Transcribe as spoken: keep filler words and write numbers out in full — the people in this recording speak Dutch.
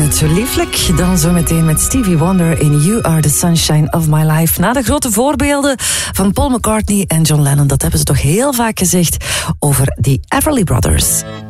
Net zo lieflijk. Dan zometeen met Stevie Wonder in You Are The Sunshine Of My Life. Na de grote voorbeelden van Paul McCartney en John Lennon. Dat hebben ze toch heel vaak gezegd over die Everly Brothers.